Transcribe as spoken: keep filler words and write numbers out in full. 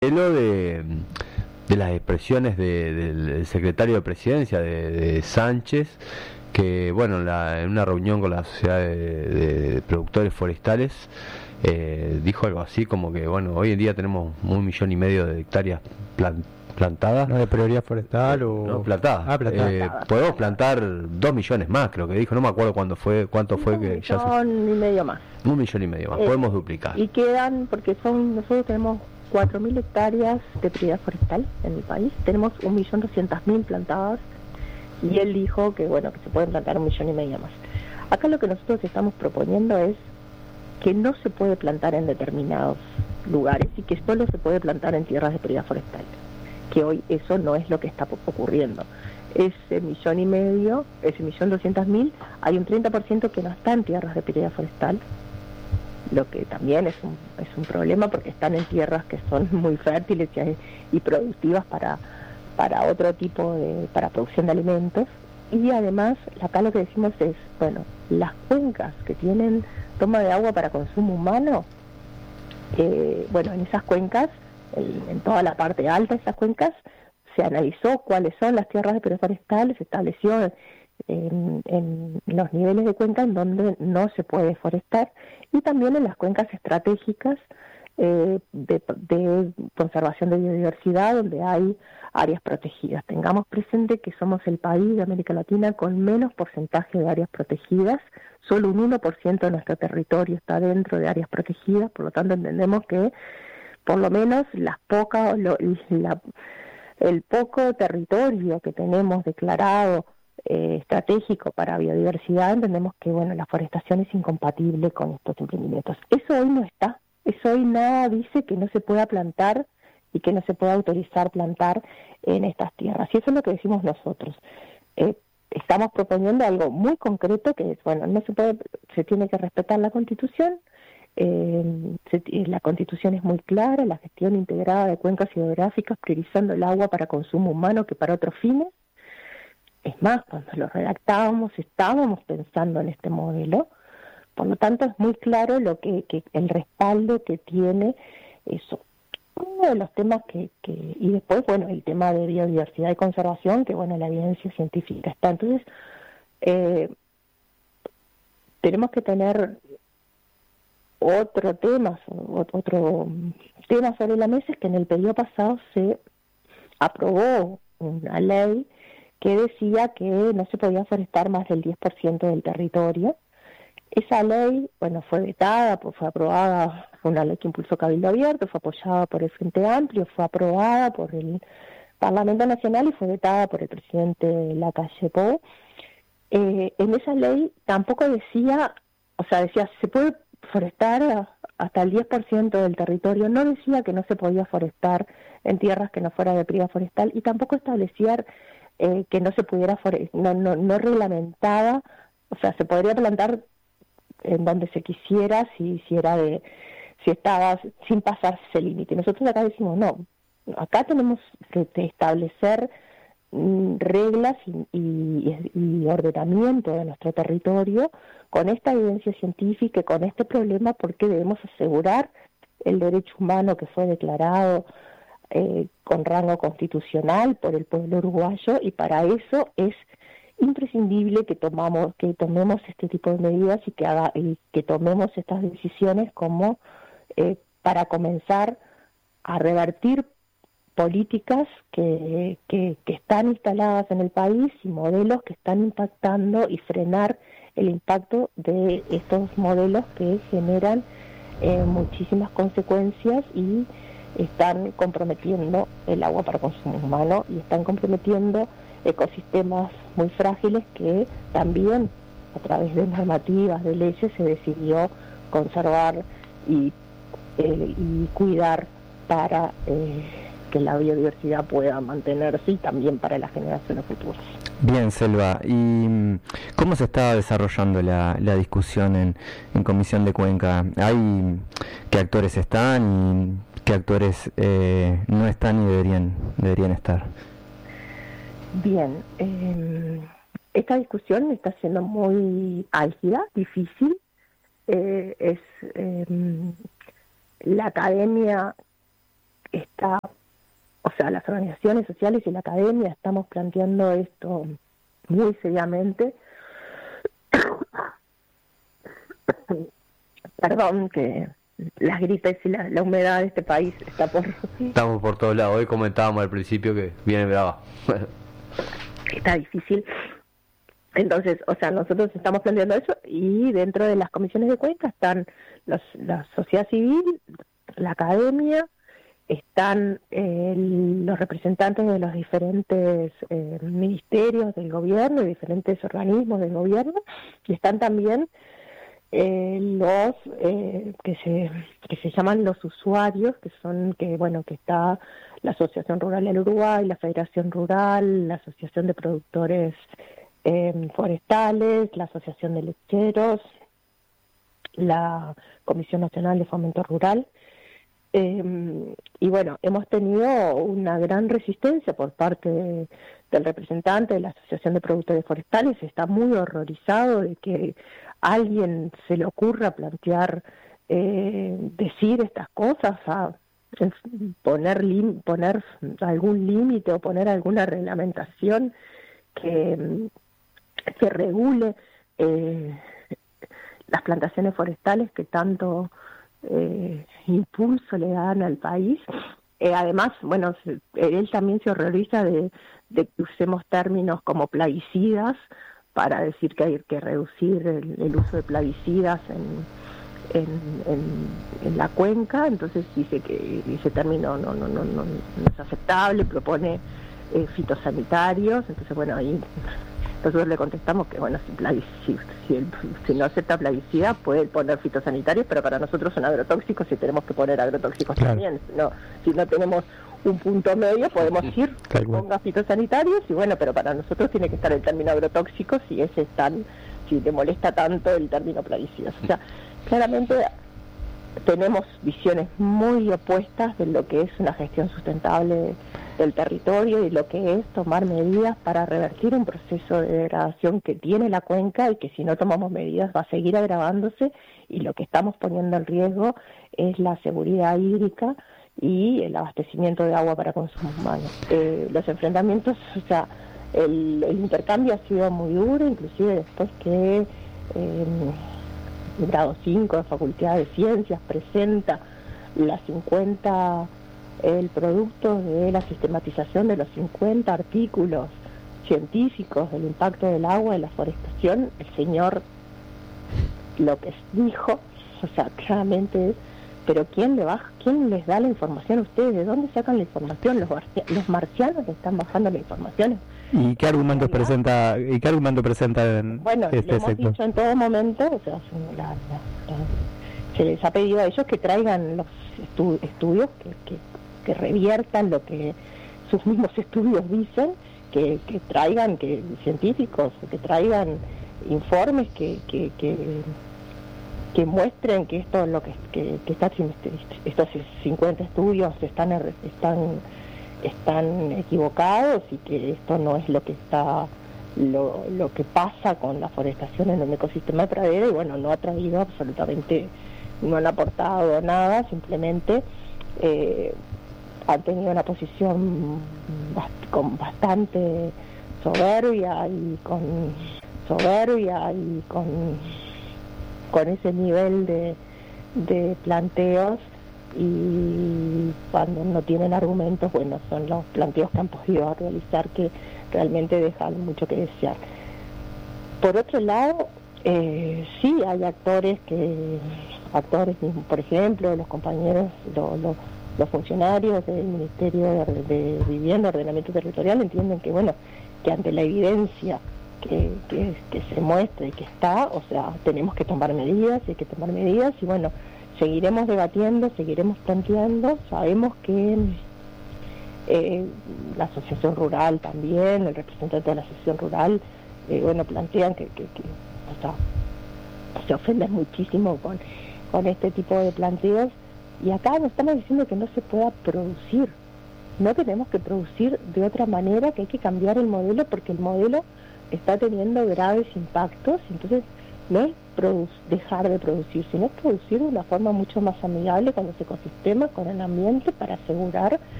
Lo de, de las expresiones de, del secretario de Presidencia, de, de Sánchez, que bueno, la, en una reunión con la Sociedad de, de Productores Forestales, eh, dijo algo así como que bueno, hoy en día tenemos un millón y medio de hectáreas plan, plantadas. ¿No de prioridad forestal o...? No, plantadas. Ah, plantadas. Eh, podemos plantar dos millones más, creo que dijo, no me acuerdo cuándo fue, cuánto fue un que ya se... millón y medio más. Un millón y medio más, Eh, podemos duplicar. Y quedan, porque son nosotros tenemos cuatro mil hectáreas de prioridad forestal en el país, tenemos un millón doscientas mil plantadas, y él dijo que bueno, que se pueden plantar un millón y medio más. Acá lo que nosotros estamos proponiendo es que no se puede plantar en determinados lugares y que solo se puede plantar en tierras de prioridad forestal, que hoy eso no es lo que está ocurriendo. Ese millón y medio, ese millón doscientas mil, hay un treinta por ciento que no está en tierras de prioridad forestal, lo que también es un, es un problema porque están en tierras que son muy fértiles y, y productivas para, para otro tipo de, para producción de alimentos. Y además, acá lo que decimos es, bueno, las cuencas que tienen toma de agua para consumo humano, eh, bueno, en esas cuencas, en, en toda la parte alta de esas cuencas, se analizó cuáles son las tierras de prioridad forestal, se estableció en, en los niveles de cuenca en donde no se puede forestar, y también en las cuencas estratégicas eh, de, de conservación de biodiversidad, donde hay áreas protegidas. Tengamos presente que somos el país de América Latina con menos porcentaje de áreas protegidas, solo un uno por ciento de nuestro territorio está dentro de áreas protegidas, por lo tanto entendemos que por lo menos las pocas, lo, la, el poco territorio que tenemos declarado Eh, estratégico para biodiversidad, entendemos que bueno, la forestación es incompatible con estos emprendimientos. Eso hoy no está, eso hoy nada dice que no se pueda plantar y que no se pueda autorizar plantar en estas tierras, y eso es lo que decimos nosotros. Eh, estamos proponiendo algo muy concreto, que es, bueno, no se puede, se tiene que respetar la Constitución, eh, se, la Constitución es muy clara, la gestión integrada de cuencas hidrográficas, priorizando el agua para consumo humano que para otros fines. Es más, cuando lo redactábamos estábamos pensando en este modelo, por lo tanto es muy claro lo que, que el respaldo que tiene eso. Uno de los temas que, que, y después, bueno, el tema de biodiversidad y conservación, que bueno, la evidencia científica está. Entonces, eh, tenemos que tener otro tema, otro tema sobre la mesa, es que en el periodo pasado se aprobó una ley que decía que no se podía forestar más del diez por ciento del territorio. Esa ley, bueno, fue vetada, pues fue aprobada, fue una ley que impulsó Cabildo Abierto, fue apoyada por el Frente Amplio, fue aprobada por el Parlamento Nacional y fue vetada por el presidente Lacalle Pou. Eh, en esa ley tampoco decía, o sea, decía, se puede forestar hasta el diez por ciento del territorio, no decía que no se podía forestar en tierras que no fuera de prioridad forestal, y tampoco establecía Eh, que no se pudiera, no, no, no reglamentaba, o sea, se podría plantar en donde se quisiera si, si era de, si estaba sin pasarse ese límite. Nosotros acá decimos, no, acá tenemos que establecer mm, reglas y, y, y ordenamiento de nuestro territorio con esta evidencia científica y con este problema, porque debemos asegurar el derecho humano que fue declarado Eh, con rango constitucional por el pueblo uruguayo, y para eso es imprescindible que tomamos que tomemos este tipo de medidas y que haga y que tomemos estas decisiones como eh, para comenzar a revertir políticas que, que, que están instaladas en el país y modelos que están impactando, y frenar el impacto de estos modelos que generan eh, muchísimas consecuencias y están comprometiendo el agua para consumo humano y están comprometiendo ecosistemas muy frágiles que también a través de normativas, de leyes, se decidió conservar y, eh, y cuidar para eh, que la biodiversidad pueda mantenerse, y también para las generaciones futuras. Bien, Selva, ¿y cómo se está desarrollando la, la discusión en, en Comisión de Cuenca? ¿Hay qué actores están y qué actores eh, no están y deberían, deberían estar? Bien, eh, esta discusión está siendo muy álgida, difícil. Eh, es eh, la academia está, o sea, las organizaciones sociales y la academia estamos planteando esto muy seriamente. Perdón, que las gripes y la, la humedad de este país está por... Estamos por todos lados. Hoy comentábamos al principio que viene brava. Está difícil. Entonces, o sea, nosotros estamos planteando eso, y dentro de las comisiones de Cuenca están los, la sociedad civil, la academia, están eh, los representantes de los diferentes eh, ministerios del gobierno y diferentes organismos del gobierno, y están también eh, los eh, que se que se llaman los usuarios, que son que bueno que está la Asociación Rural del Uruguay, la Federación Rural, la Asociación de Productores eh, Forestales, la Asociación de Lecheros, la Comisión Nacional de Fomento Rural. Eh, y bueno, hemos tenido una gran resistencia por parte de, del representante de la Asociación de Productores Forestales. Está muy horrorizado de que a alguien se le ocurra plantear, eh, decir estas cosas, a poner, lim, poner algún límite o poner alguna reglamentación que, que regule eh, las plantaciones forestales que tanto Eh, impulso le dan al país. Eh, además, bueno, él también se horroriza de, de que usemos términos como plaguicidas para decir que hay que reducir el, el uso de plaguicidas en, en, en, en la cuenca. Entonces dice que ese término no, no, no, no, no es aceptable, propone eh, fitosanitarios. Entonces, bueno, ahí nosotros le contestamos que, bueno, si, si, si, el, si no acepta plaguicida, puede poner fitosanitarios, pero para nosotros son agrotóxicos y tenemos que poner agrotóxicos claro. también. No, si no tenemos un punto medio, podemos ir, ponga fitosanitarios, y bueno, pero para nosotros tiene que estar el término agrotóxico si ese es tan, si le molesta tanto el término plaguicidas. O sea, claramente tenemos visiones muy opuestas de lo que es una gestión sustentable del territorio y lo que es tomar medidas para revertir un proceso de degradación que tiene la cuenca y que si no tomamos medidas va a seguir agravándose, y lo que estamos poniendo en riesgo es la seguridad hídrica y el abastecimiento de agua para consumo humano. Eh, los enfrentamientos, o sea, el, el intercambio ha sido muy duro, inclusive después que eh, el grado cinco de Facultad de Ciencias presenta las cincuenta el producto de la sistematización de los cincuenta artículos científicos del impacto del agua en la forestación, el señor lo que dijo, o sea, claramente, pero ¿quién le baja, quién les da la información a ustedes? ¿De dónde sacan la información? Los, los marcianos le están bajando la información. ¿Y qué argumentos presenta y qué argumento presenta en bueno, este le hemos sector? dicho en todo momento, o sea, la, la, la, se les ha pedido a ellos que traigan los estu, estudios que, que que reviertan lo que sus mismos estudios dicen, que, que traigan que científicos, que traigan informes que que, que, que muestren que esto lo que, que, que está, estos cincuenta estudios están están están equivocados y que esto no es lo que está lo, lo que pasa con la forestación en el ecosistema de pradera. Y bueno, no ha traído absolutamente, no han aportado nada, simplemente eh, han tenido una posición bast- con bastante soberbia y con soberbia y con con ese nivel de, de planteos, y cuando no tienen argumentos, bueno, son los planteos que han podido realizar que realmente dejan mucho que desear. Por otro lado, eh, sí hay actores que actores mismos, por ejemplo, los compañeros, lo, lo, los funcionarios del Ministerio de, de Vivienda, Ordenamiento Territorial, entienden que, bueno, que ante la evidencia que, que, que se muestra y que está, o sea, tenemos que tomar medidas, hay que tomar medidas, y bueno, seguiremos debatiendo, seguiremos planteando. Sabemos que eh, la Asociación Rural también, el representante de la Asociación Rural, eh, bueno, plantean que, que, que o sea, se ofenden muchísimo con, con este tipo de planteos. Y acá nos estamos diciendo que no se pueda producir, no tenemos que producir de otra manera, que hay que cambiar el modelo porque el modelo está teniendo graves impactos. Entonces no es produ- dejar de producir, sino producir de una forma mucho más amigable con los ecosistemas, con el ambiente, para asegurar